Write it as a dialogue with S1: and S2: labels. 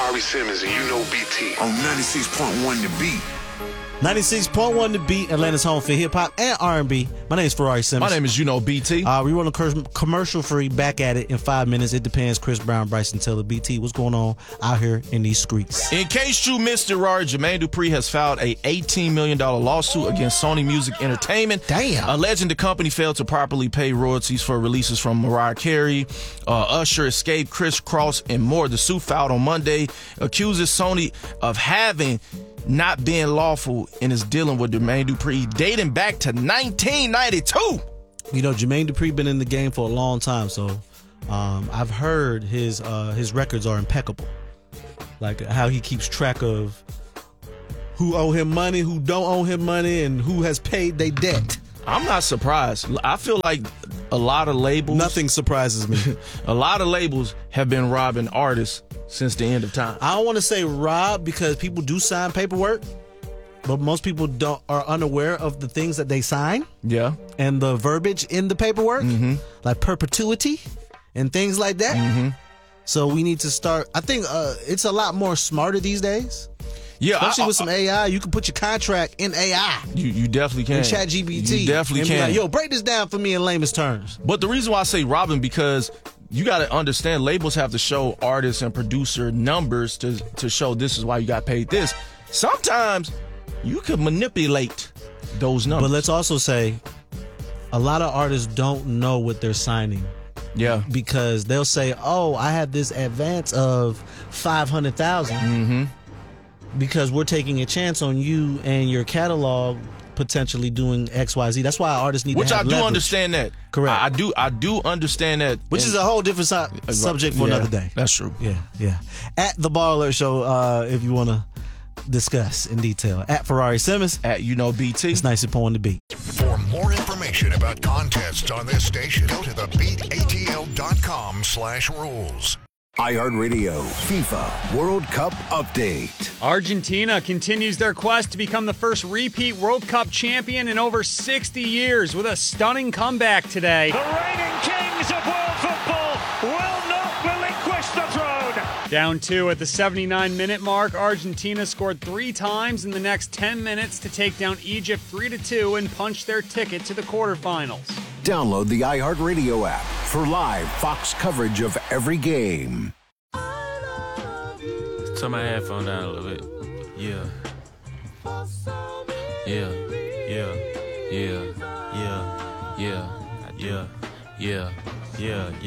S1: Ferrari Simmons, and you know BT.
S2: On 96.1 The Beat.
S3: 96.1 The Beat, Atlanta's home for hip-hop and R&B. My name is Ferrari Simmons.
S4: My name is BT.
S3: We run commercial-free, back at it in 5 minutes. It depends. Chris Brown, Bryson Tiller, BT. What's going on out here in these streets?
S4: In case you missed it, Rari, Jermaine Dupri has filed a $18 million lawsuit against Sony Music Entertainment.
S3: Damn.
S4: Alleging the company failed to properly pay royalties for releases from Mariah Carey, Usher, Escape, Criss Cross, and more. The suit filed on Monday accuses Sony of having not being lawful and is dealing with Jermaine Dupri dating back to 1992.
S3: You know, Jermaine Dupri been in the game for a long time, so I've heard his records are impeccable. Like how he keeps track of who owe him money, who don't owe him money, and who has paid their debt.
S4: I'm not surprised. I feel like a lot of labels...
S3: Nothing surprises me.
S4: A lot of labels have been robbing artists since the end of time.
S3: I don't want to say rob because people do sign paperwork, but most people are unaware of the things that they sign.
S4: Yeah.
S3: And the verbiage in the paperwork, like perpetuity and things like that.
S4: Mm-hmm.
S3: So we need to start. I think it's a lot more smarter these days.
S4: Yeah,
S3: especially with some AI, you can put your contract in AI.
S4: You definitely can.
S3: In ChatGPT.
S4: You definitely
S3: and
S4: can.
S3: Be like, yo, break this down for me in layman's terms.
S4: But the reason why I say robbing, because you got to understand labels have to show artists and producer numbers to show this is why you got paid this. Sometimes you could manipulate those numbers.
S3: But let's also say a lot of artists don't know what they're signing.
S4: Yeah.
S3: Because they'll say, oh, I have this advance of $500,000 because we're taking a chance on you and your catalog potentially doing XYZ. That's why artists need to have leverage.
S4: Which I do understand that.
S3: Correct.
S4: I do understand that.
S3: Which is a whole different subject for another day.
S4: That's true.
S3: Yeah. At the Ball Alert Show, if you want to discuss in detail. At Ferrari Simmons.
S4: At BT.
S3: It's nice to point the beat.
S5: For more information about contests on this station, go to thebeatatl.com/rules.
S2: iHeartRadio FIFA World Cup Update.
S6: Argentina continues their quest to become the first repeat World Cup champion in over 60 years with a stunning comeback today.
S7: The reigning kings of world football will not relinquish the throne.
S6: Down 2 at the 79-minute mark, Argentina scored 3 times in the next 10 minutes to take down Egypt 3-2 and punch their ticket to the quarterfinals.
S2: Download the iHeartRadio app for live Fox coverage of every game.
S8: Turn my headphone down a little bit. Yeah. Yeah. Yeah. Yeah. Yeah. Yeah. Yeah. Yeah. Yeah.